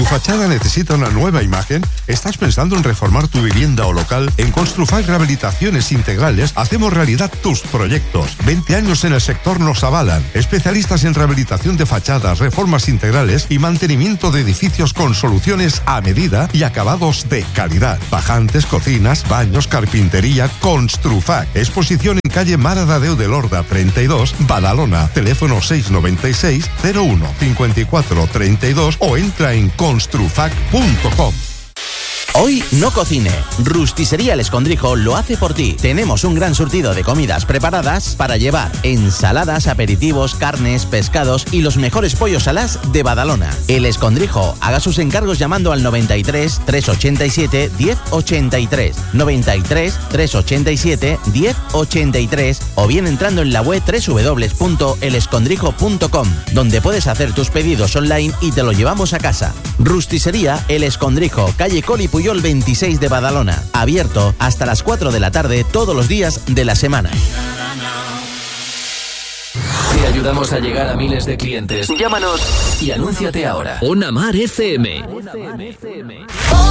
¿Tu fachada necesita una nueva imagen? ¿Estás pensando en reformar tu vivienda o local? En Construfac Rehabilitaciones Integrales hacemos realidad tus proyectos. 20 años en el sector nos avalan. Especialistas en rehabilitación de fachadas, reformas integrales y mantenimiento de edificios con soluciones a medida y acabados de calidad. Bajantes, cocinas, baños, carpintería. Construfac. Exposición en calle Mare de Déu de Lorda 32, Badalona. Teléfono 696 01 54 32 o entra en construfac.com. Hoy no cocine. Rusticería El Escondrijo lo hace por ti. Tenemos un gran surtido de comidas preparadas para llevar: ensaladas, aperitivos, carnes, pescados y los mejores pollos alás de Badalona. El Escondrijo. Haga sus encargos llamando al 93 387 1083, 93 387 1083 o bien entrando en la web www.elescondrijo.com, donde puedes hacer tus pedidos online y te lo llevamos a casa. Rusticería El Escondrijo, calle Coli Puyol 26 de Badalona. Abierto hasta las 4 de la tarde todos los días de la semana. Te ayudamos a llegar a miles de clientes. Llámanos y anúnciate ahora. Ona Mar FM.